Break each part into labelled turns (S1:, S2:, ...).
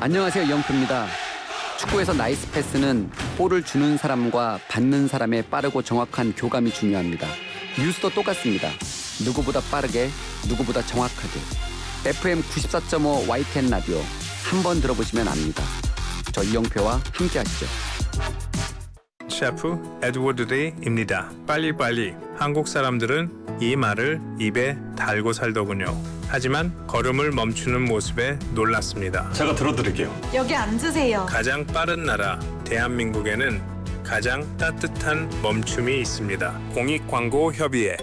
S1: 안녕하세요, 이영표입니다. 축구에서 나이스 패스는 볼을 주는 사람과 받는 사람의 빠르고 정확한 교감이 중요합니다. 뉴스도 똑같습니다. 누구보다 빠르게, 누구보다 정확하게. FM 94.5 YTN 라디오 한번 들어보시면 압니다. 저 이영표와 함께 하시죠.
S2: 셰프 에드워드 데이입니다. 빨리빨리. 한국 사람들은 이 말을 입에 달고 살더군요. 하지만 걸음을 멈추는 모습에 놀랐습니다.
S3: 제가 들어드릴게요.
S4: 여기 앉으세요.
S2: 가장 빠른 나라 대한민국에는 가장 따뜻한 멈춤이 있습니다. 공익광고협의회.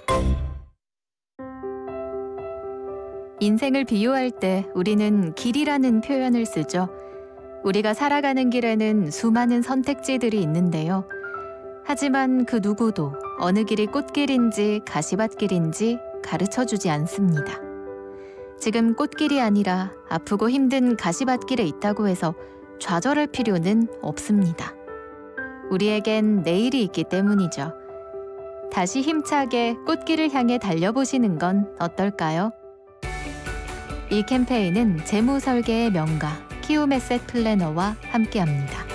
S5: 인생을 비유할 때 우리는 길이라는 표현을 쓰죠. 우리가 살아가는 길에는 수많은 선택지들이 있는데요. 하지만 그 누구도 어느 길이 꽃길인지 가시밭길인지 가르쳐주지 않습니다. 지금 꽃길이 아니라 아프고 힘든 가시밭길에 있다고 해서 좌절할 필요는 없습니다. 우리에겐 내일이 있기 때문이죠. 다시 힘차게 꽃길을 향해 달려보시는 건 어떨까요? 이 캠페인은 재무설계의 명가 키움 에셋 플래너와 함께합니다.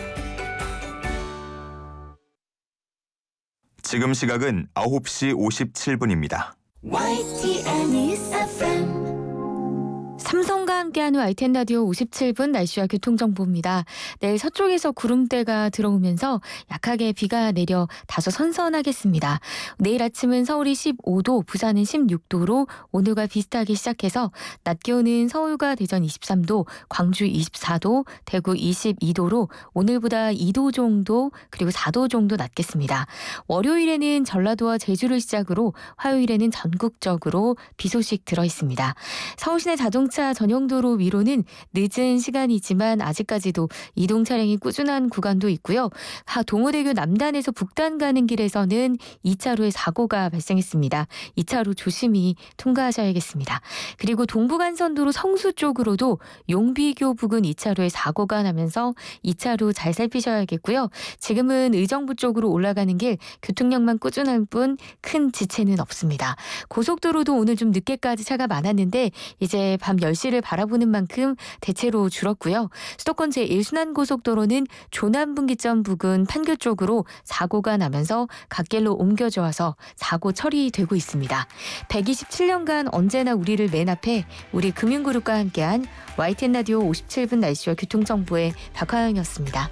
S6: 지금 시각은 9시 57분입니다.
S7: YTN News FM.
S5: 삼성과 함께하는 YTN 라디오 57분 날씨와 교통정보입니다. 내일 서쪽에서 구름대가 들어오면서 약하게 비가 내려 다소 선선하겠습니다. 내일 아침은 서울이 15도, 부산은 16도로 오늘과 비슷하게 시작해서 낮 기온은 서울과 대전 23도, 광주 24도, 대구 22도로 오늘보다 2도 정도 그리고 4도 정도 낮겠습니다. 월요일에는 전라도와 제주를 시작으로 화요일에는 전국적으로 비 소식 들어있습니다. 서울시내 자동차 전용도로 위로는 늦은 시간이지만 아직까지도 이동 차량이 꾸준한 구간도 있고요. 동호대교 남단에서 북단 가는 길에서는 2차로에 사고가 발생했습니다. 2차로 조심히 통과하셔야겠습니다. 그리고 동부간선도로 성수 쪽으로도 용비교 부근 2차로에 사고가 나면서 2차로 잘 살피셔야겠고요. 지금은 의정부 쪽으로 올라가는 길 교통량만 꾸준한 뿐 큰 지체는 없습니다. 고속도로도 오늘 좀 늦게까지 차가 많았는데 이제 밤 10시를 바라보는 만큼 대체로 줄었고요. 수도권 제1순환고속도로는 조남분기점 부근 판교 쪽으로 사고가 나면서 갓길로 옮겨져 와서 사고 처리되고 있습니다. 127년간 언제나 우리를 맨 앞에 우리 금융그룹과 함께한 YTN 라디오 57분 날씨와 교통정보의 박화영이었습니다.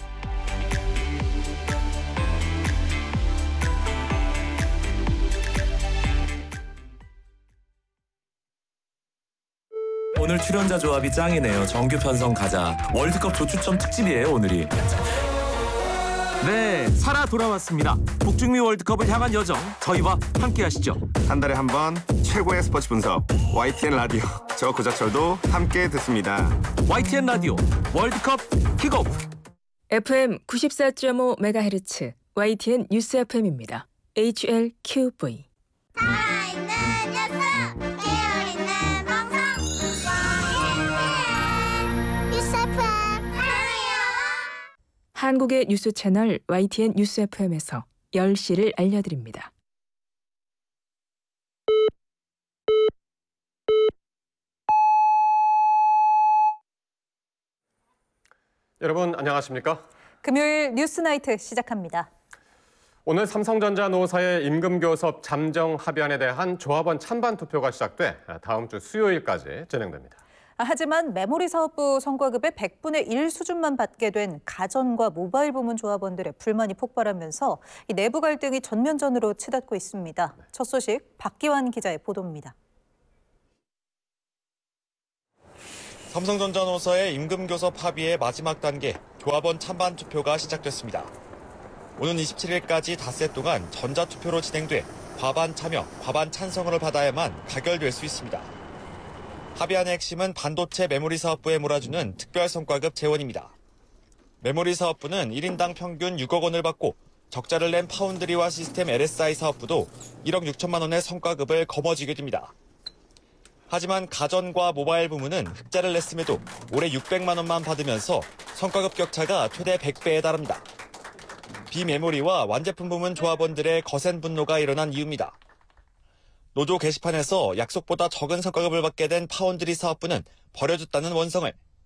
S8: 오늘 출연자 조합이 짱이네요. 정규 편성 가자. 월드컵 조추첨 특집이에요, 오늘이. 네, 살아 돌아왔습니다. 북중미 월드컵을 향한 여정, 저희와 함께 하시죠.
S9: 한 달에 한 번 최고의 스포츠 분석 YTN 라디오. 저 고자철도 함께 듣습니다.
S8: YTN 라디오 월드컵 킥오프.
S10: FM 94.5MHz YTN 뉴스 FM입니다. HLQV. 한국의 뉴스 채널 YTN 뉴스 FM에서 10시를 알려드립니다.
S3: 여러분 안녕하십니까?
S4: 금요일 뉴스나이트 시작합니다.
S3: 오늘 삼성전자 노사의 임금교섭 잠정 합의안에 대한 조합원 찬반 투표가 시작돼 다음 주 수요일까지 진행됩니다.
S4: 하지만 메모리 사업부 성과급의 100분의 1 수준만 받게 된 가전과 모바일 부문 조합원들의 불만이 폭발하면서 이 내부 갈등이 전면전으로 치닫고 있습니다. 첫 소식 박기환 기자의 보도입니다.
S11: 삼성전자 노사의 임금교섭 합의의 마지막 단계 조합원 찬반 투표가 시작됐습니다. 오는 27일까지 닷새 동안 전자투표로 진행돼 과반 참여, 과반 찬성을 받아야만 가결될 수 있습니다. 합의안의 핵심은 반도체 메모리 사업부에 몰아주는 특별 성과급 재원입니다. 메모리 사업부는 1인당 평균 6억 원을 받고 적자를 낸 파운드리와 시스템 LSI 사업부도 1억 6천만 원의 성과급을 거머쥐게 됩니다. 하지만 가전과 모바일 부문은 흑자를 냈음에도 올해 600만 원만 받으면서 성과급 격차가 최대 100배에 달합니다. 비메모리와 완제품 부문 조합원들의 거센 분노가 일어난 이유입니다. 노조 게시판에서 약속보다 적은 성과급을 받게 된 파운드리 사업부는 버려졌다는 원성을,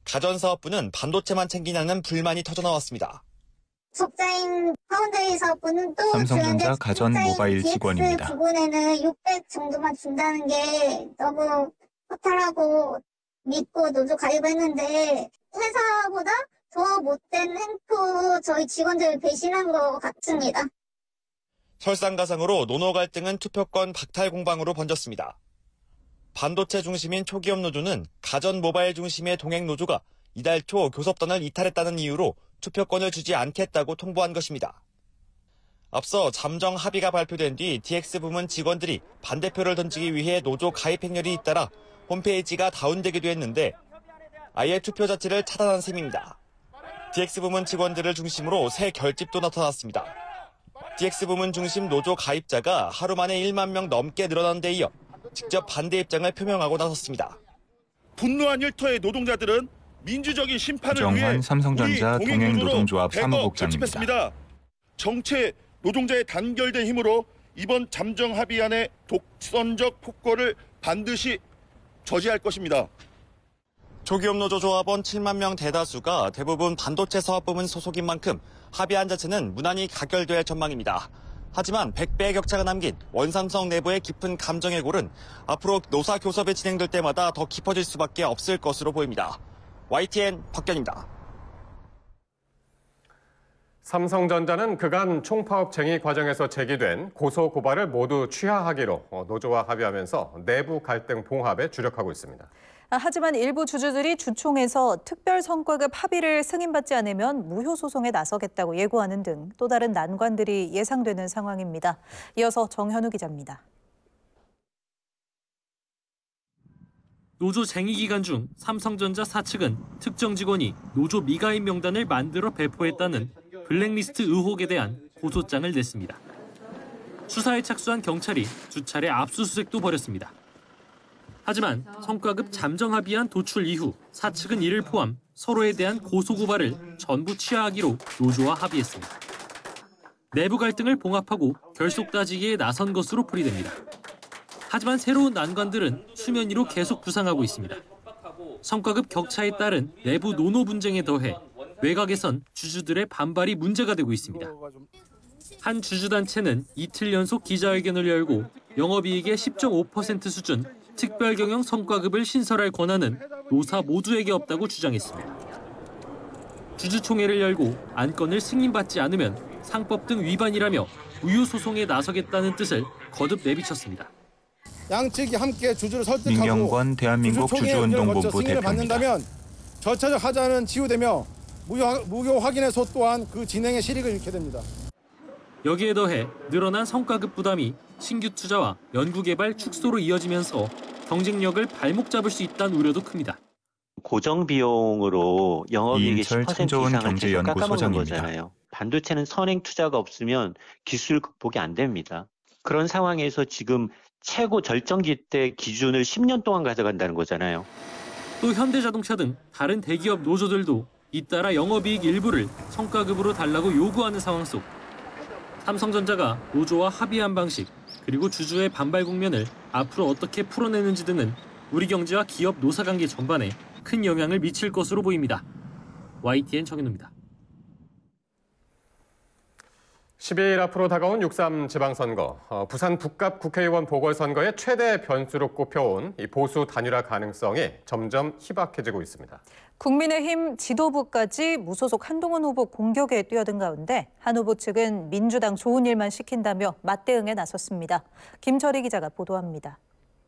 S11: 가전사업부는 반도체만 챙기냐는 불만이 터져나왔습니다.
S12: 적자인 파운드리 사업부는 또
S6: 삼성전자 가전 모바일 직원입니다.
S12: 부분에는 600 정도만 준다는 게 너무 허탈하고 믿고 노조 가입했는데 회사보다 더 못된 행포 저희 직원들을 배신한 것 같습니다.
S11: 설상가상으로 노노 갈등은 투표권 박탈 공방으로 번졌습니다. 반도체 중심인 초기업 노조는 가전 모바일 중심의 동행 노조가 이달 초 교섭단을 이탈했다는 이유로 투표권을 주지 않겠다고 통보한 것입니다. 앞서 잠정 합의가 발표된 뒤 DX 부문 직원들이 반대표를 던지기 위해 노조 가입 행렬이 잇따라 홈페이지가 다운되기도 했는데 아예 투표 자체를 차단한 셈입니다. DX 부문 직원들을 중심으로 새 결집도 나타났습니다. DX 부문 중심 노조 가입자가 하루 만에 1만 명 넘게 늘어난 데 이어 직접 반대 입장을 표명하고 나섰습니다.
S13: 분노한 일터의 노동자들은 민주적인 심판을 위해
S6: 정환 삼성전자 동행노동조합 사무국장입니다.
S13: 정체 노동자의 단결된 힘으로 이번 잠정 합의안의 독선적 폭거를 반드시 저지할 것입니다.
S11: 초기업 노조 조합원 7만 명 대다수가 대부분 반도체 사업부문 소속인 만큼 합의안 자체는 무난히 가결될 전망입니다. 하지만 100배의 격차가 남긴 원삼성 내부의 깊은 감정의 골은 앞으로 노사 교섭이 진행될 때마다 더 깊어질 수밖에 없을 것으로 보입니다. YTN 박견입니다.
S3: 삼성전자는 그간 총파업 쟁의 과정에서 제기된 고소 고발을 모두 취하하기로 노조와 합의하면서 내부 갈등 봉합에 주력하고 있습니다.
S4: 하지만 일부 주주들이 주총에서 특별성과급 합의를 승인받지 않으면 무효 소송에 나서겠다고 예고하는 등 또 다른 난관들이 예상되는 상황입니다. 이어서 정현우 기자입니다.
S14: 노조 쟁의 기간 중 삼성전자 사측은 특정 직원이 노조 미가입 명단을 만들어 배포했다는 블랙리스트 의혹에 대한 고소장을 냈습니다. 수사에 착수한 경찰이 수차례 압수수색도 벌였습니다. 하지만 성과급 잠정 합의안 도출 이후 사측은 이를 포함 서로에 대한 고소고발을 전부 취하하기로 노조와 합의했습니다. 내부 갈등을 봉합하고 결속 따지기에 나선 것으로 풀이됩니다. 하지만 새로운 난관들은 수면 위로 계속 부상하고 있습니다. 성과급 격차에 따른 내부 노노 분쟁에 더해 외곽에선 주주들의 반발이 문제가 되고 있습니다. 한 주주단체는 이틀 연속 기자회견을 열고 영업이익의 10.5% 수준 특별경영 성과급을 신설할 권한은 노사 모두에게 없다고 주장했습니다. 주주총회를 열고 안건을 승인받지 않으면 상법 등 위반이라며 무효 소송에 나서겠다는 뜻을 거듭 내비쳤습니다.
S15: 양측이 함께 주주를 설득하고
S6: 민경권 대한민국 주주운동본부
S15: 승인을
S6: 대표입니다.
S15: 받는다면 절차적 하자는 치유되며 무효 확인에서 또한 그 진행의 실익을 잃게 됩니다.
S14: 여기에 더해 늘어난 성과급 부담이 신규 투자와 연구개발 축소로 이어지면서 경쟁력을 발목 잡을 수 있다는 우려도 큽니다.
S16: 고정 비용으로 영업이익의 10% 이상을 계속 깎아먹는 거잖아요. 반도체는 선행 투자가 없으면 기술 극복이 안 됩니다. 그런 상황에서 지금 최고 절정기 때 기준을 10년 동안 가져간다는 거잖아요.
S14: 또 현대자동차 등 다른 대기업 노조들도 잇따라 영업이익 일부를 성과급으로 달라고 요구하는 상황 속 삼성전자가 노조와 합의한 방식 그리고 주주의 반발 국면을 앞으로 어떻게 풀어내는지 등은 우리 경제와 기업 노사관계 전반에 큰 영향을 미칠 것으로 보입니다. YTN 정현우입니다.
S3: 12일 앞으로 다가온 6.3 지방선거, 부산 북갑 국회의원 보궐선거의 최대 변수로 꼽혀온 이 보수 단일화 가능성이 점점 희박해지고 있습니다.
S4: 국민의힘 지도부까지 무소속 한동훈 후보 공격에 뛰어든 가운데 한 후보 측은 민주당 좋은 일만 시킨다며 맞대응에 나섰습니다. 김철희 기자가 보도합니다.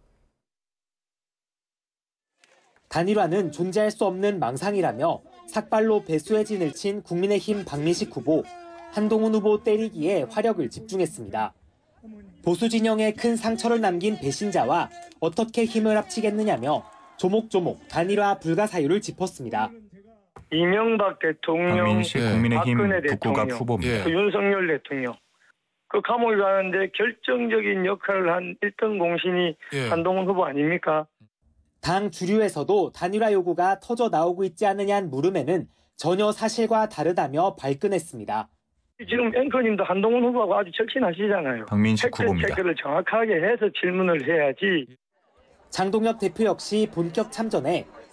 S17: 단일화는 존재할 수 없는 망상이라며 삭발로 배수의 진을 친 국민의힘 박민식 후보, 한동훈 후보 때리기에 화력을 집중했습니다. 보수 진영에 큰 상처를 남긴 배신자와 어떻게 힘을 합치겠느냐며 조목조목 단일화 불가 사유를 짚었습니다.
S18: 이명박 대통령,
S6: 박민식 국민의힘
S18: 박근혜
S6: 북구갑
S18: 대통령,
S6: 후보입니다.
S18: 윤석열 대통령. 그 감옥에 가는데 결정적인 역할을 한 1등 공신이 한동훈 후보 아닙니까?
S17: 당 주류에서도 단일화 요구가 터져 나오고 있지 않느냐는 물음에는 전혀 사실과 다르다며 발끈했습니다.
S18: 지금 앵커님도 한동훈 후보하고 아주 절친하시잖아요.
S6: 박민식 후보입니다.
S18: 체크를 정확하게 해서 질문을 해야지.
S17: 장동혁 대표 역시 본격 참전에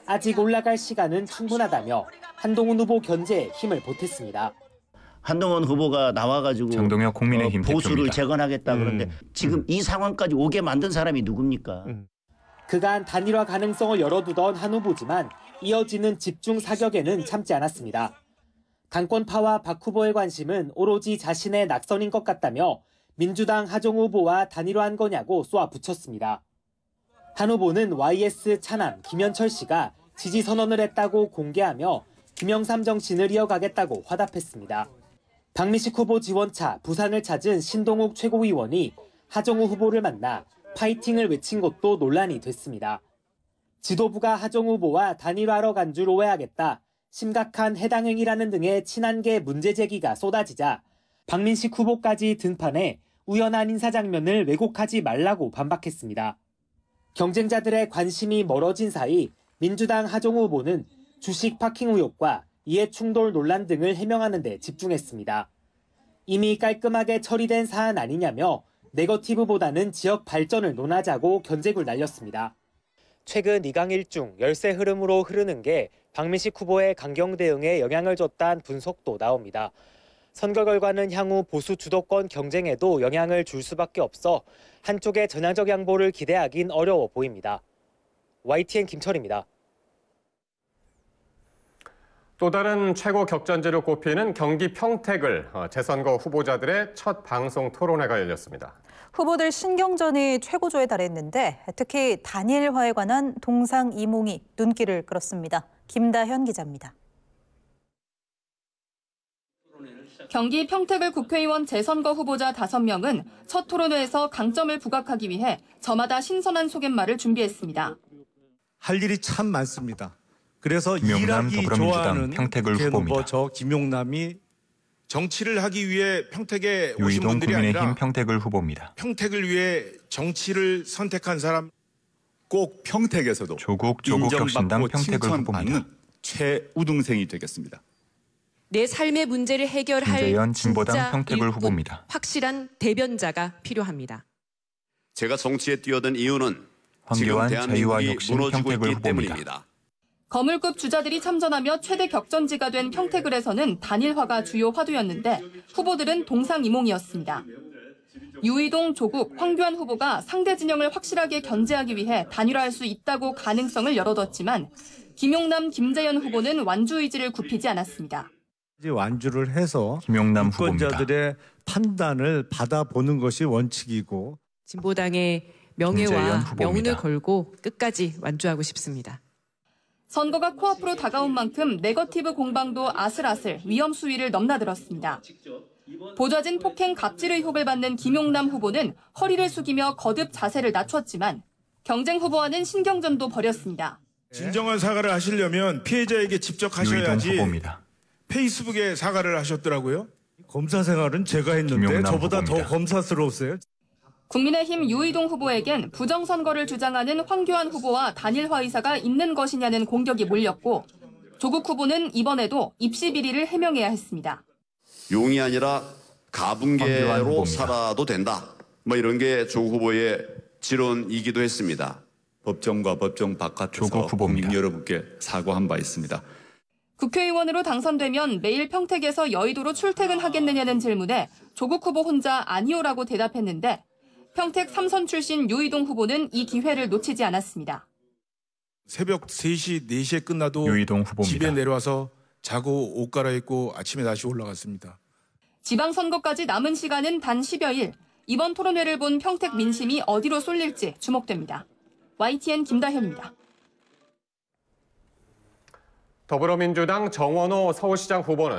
S17: 아직 올라갈 시간은 충분하다며 한동훈 후보 견제에 힘을 보탰습니다.
S19: 한동훈 후보가 나와가지고
S6: 정동혁 국민의힘
S19: 보수를
S6: 대표입니다.
S19: 재건하겠다 그런데 지금 이 상황까지 오게 만든 사람이 누굽니까?
S17: 그간 단일화 가능성을 열어두던 한 후보지만 이어지는 집중 사격에는 참지 않았습니다. 당권파와 박 후보의 관심은 오로지 자신의 낙선인 것 같다며 민주당 하정우 후보와 단일화한 거냐고 쏘아붙였습니다. 한 후보는 YS 차남 김현철 씨가 지지 선언을 했다고 공개하며 김영삼 정신을 이어가겠다고 화답했습니다. 박민식 후보 지원차 부산을 찾은 신동욱 최고위원이 하정우 후보를 만나 파이팅을 외친 것도 논란이 됐습니다. 지도부가 하정우 후보와 단일화하러 간 줄 오해하겠다, 심각한 해당 행위라는 등의 친한계 문제 제기가 쏟아지자 박민식 후보까지 등판해 우연한 인사 장면을 왜곡하지 말라고 반박했습니다. 경쟁자들의 관심이 멀어진 사이 민주당 하정우 후보는 주식 파킹 의혹과 이해 충돌 논란 등을 해명하는 데 집중했습니다. 이미 깔끔하게 처리된 사안 아니냐며 네거티브보다는 지역 발전을 논하자고 견제구를 날렸습니다. 최근 2강 1중 열세 흐름으로 흐르는 게 박민식 후보의 강경 대응에 영향을 줬다는 분석도 나옵니다. 선거 결과는 향후 보수 주도권 경쟁에도 영향을 줄 수밖에 없어 한쪽의 전향적 양보를 기대하긴 어려워 보입니다. YTN 김철입니다.
S3: 또 다른 최고 격전지로 꼽히는 경기 평택을 재선거 후보자들의 첫 방송 토론회가 열렸습니다.
S4: 후보들 신경전이 최고조에 달했는데 특히 단일화에 관한 동상이몽이 눈길을 끌었습니다. 김다현 기자입니다.
S20: 경기 평택을 국회의원 재선거 후보자 5명은 첫 토론회에서 강점을 부각하기 위해 저마다 신선한 소갯말을 준비했습니다.
S21: 할 일이 참 많습니다. 그래서
S6: 김용남
S21: 일하기
S6: 더불어민주당
S21: 좋아하는
S6: 평택을 후보입니다.
S21: 저 김용남이 정치를 하기 위해 평택에 오신
S6: 유이동
S21: 분들이
S6: 국민의힘
S21: 아니라
S6: 평택을 후보입니다.
S21: 평택을 위해 정치를 선택한 사람, 꼭 평택에서도
S6: 조국 혁신당 평택을 후보입니다.
S21: 최우등생이 되겠습니다.
S22: 내 삶의 문제를 해결할
S6: 김재현 진보당
S22: 진짜
S6: 평택을
S22: 일꾼,
S6: 후보입니다.
S22: 확실한 대변자가 필요합니다.
S23: 제가 정치에 뛰어든 이유는
S6: 황교안
S23: 지금
S6: 자유와
S23: 대한민국이
S6: 혁신
S23: 무너지고
S6: 평택을
S23: 있기
S6: 후보입니다.
S23: 때문입니다.
S20: 거물급 주자들이 참전하며 최대 격전지가 된 평택을에서는 단일화가 주요 화두였는데 후보들은 동상이몽이었습니다. 유이동, 조국, 황교안 후보가 상대 진영을 확실하게 견제하기 위해 단일화할 수 있다고 가능성을 열어뒀지만 김용남, 김재현 후보는 완주 의지를 굽히지 않았습니다.
S21: 완주를 해서
S6: 김용남
S21: 유권자들의 판단을 받아보는 것이 원칙이고
S22: 진보당의 명예와 명운을 걸고 끝까지 완주하고 싶습니다.
S20: 선거가 코앞으로 다가온 만큼 네거티브 공방도 아슬아슬 위험 수위를 넘나들었습니다. 보좌진 폭행 갑질 의혹을 받는 김용남 후보는 허리를 숙이며 거듭 자세를 낮췄지만 경쟁 후보와는 신경전도 벌였습니다.
S21: 진정한 사과를 하시려면 피해자에게 직접 하셔야지 페이스북에 사과를 하셨더라고요. 검사 생활은 제가 했는데 저보다
S6: 후보입니다.
S21: 더 검사스러웠어요.
S20: 국민의힘 유이동 후보에겐 부정선거를 주장하는 황교안 후보와 단일화 의사가 있는 것이냐는 공격이 몰렸고 조국 후보는 이번에도 입시 비리를 해명해야 했습니다.
S23: 용이 아니라 가분개로 살아도 된다. 뭐 이런 게 조국 후보의 지론이기도 했습니다.
S21: 법정과 법정 바깥에서 국민 여러분께 사과한 바 있습니다.
S20: 국회의원으로 당선되면 매일 평택에서 여의도로 출퇴근하겠느냐는 질문에 조국 후보 혼자 아니오라고 대답했는데 평택 3선 출신 유이동 후보는 이 기회를 놓치지 않았습니다.
S21: 새벽 3시, 4시에 끝나도 집에 내려와서 자고 옷 갈아입고 아침에 다시 올라갔습니다.
S20: 지방선거까지 남은 시간은 단 10여일. 이번 토론회를 본 평택 민심이 어디로 쏠릴지 주목됩니다. YTN 김다현입니다.
S3: 더불어민주당 정원호 서울시장 후보는